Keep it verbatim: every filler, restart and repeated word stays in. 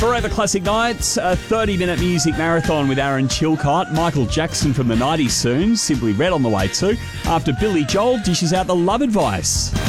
Forever Classic Nights, a thirty-minute music marathon with Aaron Chilcott, Michael Jackson from the nineties soon, Simply Red on the way too, after Billy Joel dishes out the love advice.